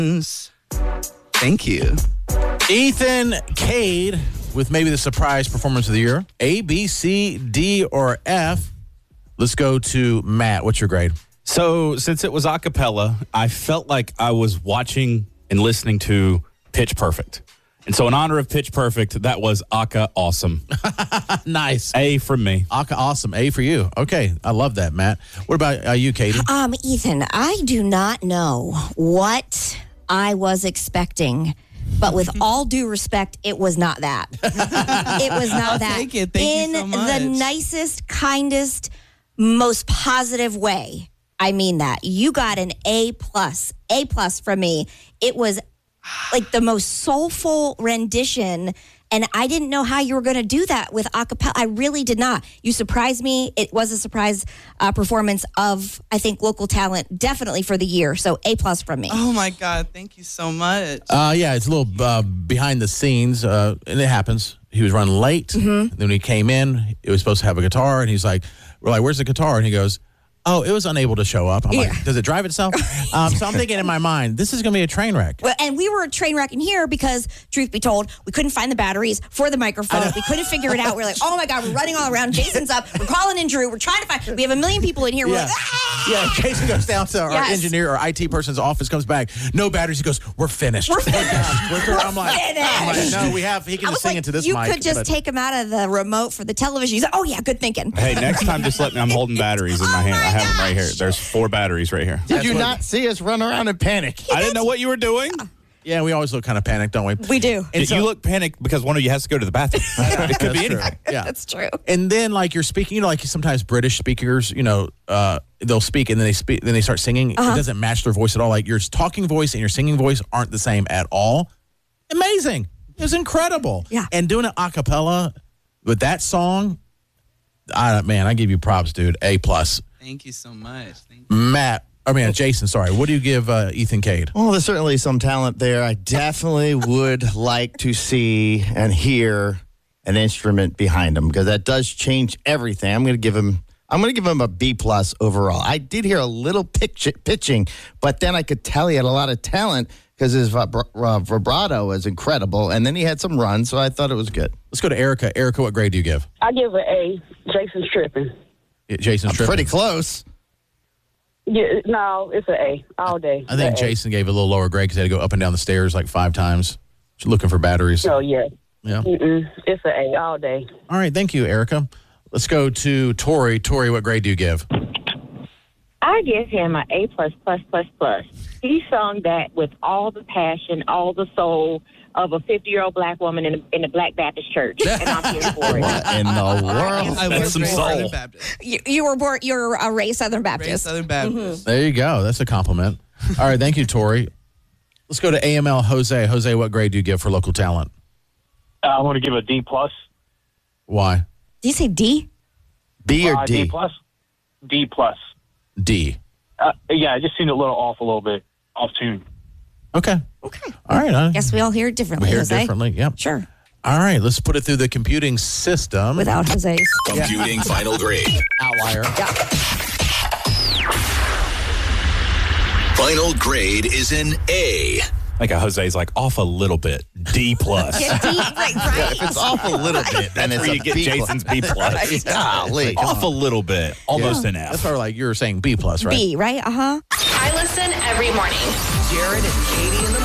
Thank you. Ethan Cade with maybe the surprise performance of the year. A, B, C, D, or F. Let's go to Matt. What's your grade? So since it was a cappella, I felt like I was watching and listening to Pitch Perfect. And so in honor of Pitch Perfect, that was Aka Awesome. Nice. A from me. Aka Awesome. A for you. Okay. I love that, Matt. What about you, Katie? Ethan, I do not know what I was expecting. But with all due respect, it was not that. It was not that. Thank you. Thank you so much. In the nicest, kindest, most positive way. I mean that. You got an A+. A+ from me. It was like the most soulful rendition, and I didn't know how you were going to do that with a cappella. I really did not. You surprised me. It was a surprise performance of, I think, local talent, definitely for the year. So A+ from me. Oh, my God. Thank you so much. Yeah, it's a little behind the scenes, and it happens. He was running late. Then when he came in, it was supposed to have a guitar, and he's like, we're like, where's the guitar? And he goes, oh, it was unable to show up. I'm like, does it drive itself? So I'm thinking in my mind, this is going to be a train wreck. Well, and we were a train wreck in here because, truth be told, we couldn't find the batteries for the microphone. We couldn't figure it out. We're like, oh my God, we're running all around. Jason's up. We're calling in Drew. We're trying to find. We have a million people in here. We're like, Yeah, Jason goes down to our engineer or IT person's office, comes back, no batteries. He goes, we're finished. We're finished. I'm like, no, we have. He can just sing into this you mic. You could just take him out of the remote for the television. He's like, oh yeah, good thinking. Hey, next time just let me. I'm holding batteries in my hand. I have them right here. There's 4 batteries right here. Did you not see us run around and panic? I didn't know what you were doing. Yeah, we always look kind of panicked, don't we? We do. And you look panicked because one of you has to go to the bathroom. It could be anything. Yeah, that's true. And then, like, you're speaking, like sometimes British speakers, they'll speak and then then they start singing. It doesn't match their voice at all. Like your talking voice and your singing voice aren't the same at all. Amazing. It was incredible. Yeah. And doing it a cappella with that song, I give you props, dude. A+. Thank you so much. Thank you. Jason, sorry. What do you give Ethan Cade? Well, there's certainly some talent there. I definitely would like to see and hear an instrument behind him because that does change everything. I'm going to give him a B+ overall. I did hear a little pitching, but then I could tell he had a lot of talent because his vibrato was incredible, and then he had some runs, so I thought it was good. Let's go to Erica. Erica, what grade do you give? I give an A. Jason's tripping. Jason's tripping. Pretty close. Yeah, no, it's an A all day. I think Jason gave a little lower grade because he had to go up and down the stairs like 5 times. Just looking for batteries. Oh, yeah. Yeah. It's an A all day. All right. Thank you, Erica. Let's go to Tori. Tori, what grade do you give? I give him an A++++. He sung that with all the passion, all the soul of a 50-year-old black woman in a Black Baptist church, and I'm here for it. What in the world? I was some raised soul. Southern Baptist. You were born. You're a Ray Southern Baptist. Raised Southern Baptist. There you go. That's a compliment. All right. Thank you, Tori. Let's go to AML Jose. Jose, what grade do you give for local talent? I want to give a D+. Why? Did you say D? B or D? D+. D. Yeah, I just seemed a little bit off tune. Okay. All right. Guess we all hear it differently. We hear it Jose. differently. Yep. Sure. All right. Let's put it through the computing system. Without Jose's. Computing final grade. Outlier. Final grade is an A. Like Jose's like off a little bit. D+. Yeah, D, right. If it's off a little bit, then it's Where a you get B+. Jason's B+. Golly. Off a little bit. Almost an F. That's why like you were saying B+, right? B, right? I listen every morning. Jared and Katie in the